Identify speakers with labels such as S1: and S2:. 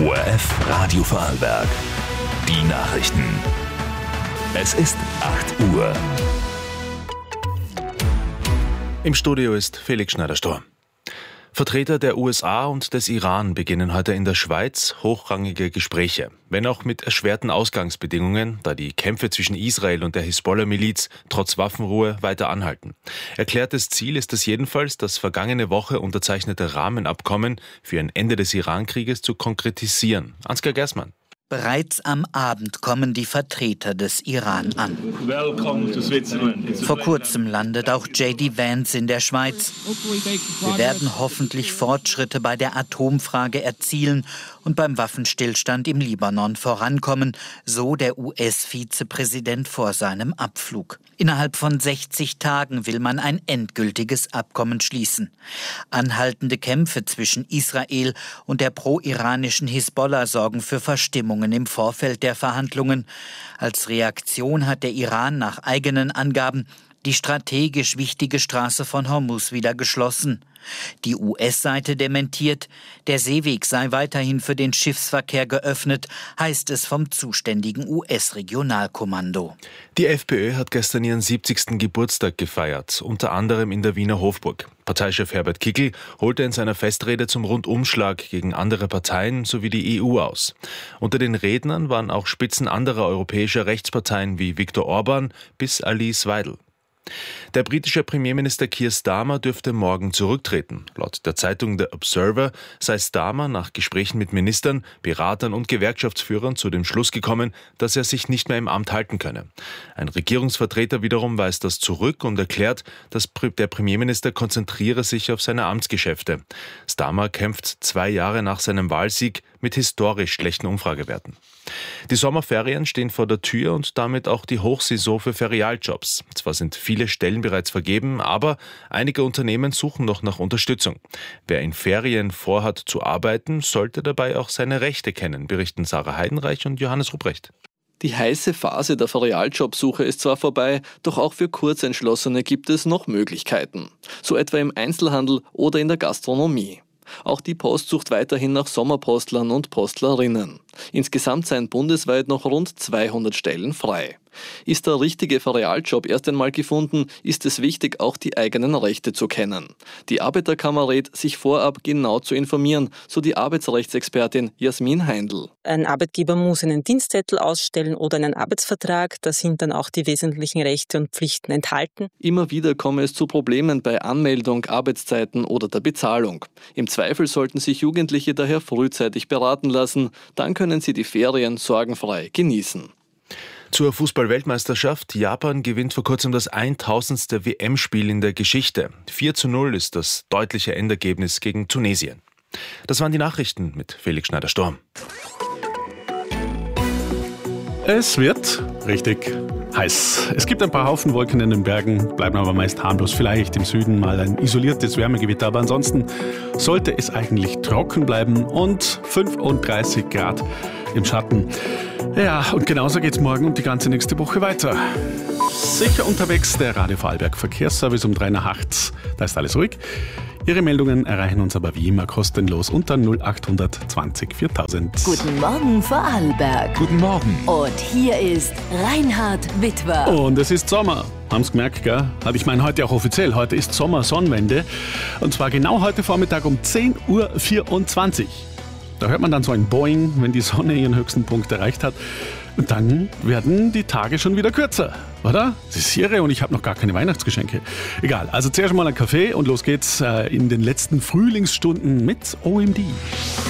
S1: ORF Radio Vorarlberg. Die Nachrichten. Es ist 8 Uhr.
S2: Im Studio ist Felix Schneider-Stor. Vertreter der USA und des Iran beginnen heute in der Schweiz hochrangige Gespräche, wenn auch mit erschwerten Ausgangsbedingungen, da die Kämpfe zwischen Israel und der Hisbollah-Miliz trotz Waffenruhe weiter anhalten. Erklärtes Ziel ist es jedenfalls, das vergangene Woche unterzeichnete Rahmenabkommen für ein Ende des Iran-Krieges zu konkretisieren. Ansgar Gersmann.
S3: Bereits am Abend kommen die Vertreter des Iran an. Vor kurzem landet auch J.D. Vance in der Schweiz. Wir werden hoffentlich Fortschritte bei der Atomfrage erzielen und beim Waffenstillstand im Libanon vorankommen, so der US-Vizepräsident vor seinem Abflug. Innerhalb von 60 Tagen will man ein endgültiges Abkommen schließen. Anhaltende Kämpfe zwischen Israel und der pro-iranischen Hisbollah sorgen für Verstimmungen im Vorfeld der Verhandlungen. Als Reaktion hat der Iran nach eigenen Angaben die strategisch wichtige Straße von Hormuz wieder geschlossen. Die US-Seite dementiert, der Seeweg sei weiterhin für den Schiffsverkehr geöffnet, heißt es vom zuständigen US-Regionalkommando.
S2: Die FPÖ hat gestern ihren 70. Geburtstag gefeiert, unter anderem in der Wiener Hofburg. Parteichef Herbert Kickl holte in seiner Festrede zum Rundumschlag gegen andere Parteien sowie die EU aus. Unter den Rednern waren auch Spitzen anderer europäischer Rechtsparteien wie Viktor Orban bis Alice Weidel. Der britische Premierminister Keir Starmer dürfte morgen zurücktreten. Laut der Zeitung The Observer sei Starmer nach Gesprächen mit Ministern, Beratern und Gewerkschaftsführern zu dem Schluss gekommen, dass er sich nicht mehr im Amt halten könne. Ein Regierungsvertreter wiederum weist das zurück und erklärt, dass der Premierminister konzentriere sich auf seine Amtsgeschäfte. Starmer kämpft 2 Jahre nach seinem Wahlsieg mit historisch schlechten Umfragewerten. Die Sommerferien stehen vor der Tür und damit auch die Hochsaison für Ferialjobs. Zwar sind viele Stellen bereits vergeben, aber einige Unternehmen suchen noch nach Unterstützung. Wer in Ferien vorhat zu arbeiten, sollte dabei auch seine Rechte kennen, berichten Sarah Heidenreich und Johannes Rupprecht.
S4: Die heiße Phase der Ferialjobsuche ist zwar vorbei, doch auch für Kurzentschlossene gibt es noch Möglichkeiten. So etwa im Einzelhandel oder in der Gastronomie. Auch die Post sucht weiterhin nach Sommerpostlern und Postlerinnen. Insgesamt seien bundesweit noch rund 200 Stellen frei. Ist der richtige Ferialjob erst einmal gefunden, ist es wichtig, auch die eigenen Rechte zu kennen. Die Arbeiterkammer rät, sich vorab genau zu informieren, so die Arbeitsrechtsexpertin Jasmin Heindl.
S5: Ein Arbeitgeber muss einen Dienstzettel ausstellen oder einen Arbeitsvertrag. Da sind dann auch die wesentlichen Rechte und Pflichten enthalten.
S4: Immer wieder komme es zu Problemen bei Anmeldung, Arbeitszeiten oder der Bezahlung. Im Zweifel sollten sich Jugendliche daher frühzeitig beraten lassen. Dann können sie die Ferien sorgenfrei genießen.
S2: Zur Fußball-Weltmeisterschaft. Japan gewinnt vor kurzem das 1000. WM-Spiel in der Geschichte. 4:0 ist das deutliche Endergebnis gegen Tunesien. Das waren die Nachrichten mit Felix Schneider-Stor.
S6: Es wird richtig heiß. Es gibt ein paar Haufen Wolken in den Bergen, bleiben aber meist harmlos. Vielleicht im Süden mal ein isoliertes Wärmegewitter, aber ansonsten sollte es eigentlich trocken bleiben und 35 Grad im Schatten. Ja, und genauso geht's morgen und die ganze nächste Woche weiter. Sicher unterwegs der Radio Vorarlberg Verkehrsservice um 3:08. Da ist alles ruhig. Ihre Meldungen erreichen uns aber wie immer kostenlos unter 0800 20 4000.
S7: Guten Morgen Vorarlberg.
S1: Guten Morgen.
S7: Und hier ist Reinhard Witwer.
S6: Und es ist Sommer. Haben's gemerkt, gell? Aber ich meine heute auch offiziell. Heute ist Sommersonnenwende. Und zwar genau heute Vormittag um 10:24 Uhr. Da hört man dann so ein Boing, wenn die Sonne ihren höchsten Punkt erreicht hat. Und dann werden die Tage schon wieder kürzer, oder? Das ist irre und ich habe noch gar keine Weihnachtsgeschenke. Egal, also zuerst mal einen Kaffee und los geht's in den letzten Frühlingsstunden mit OMD.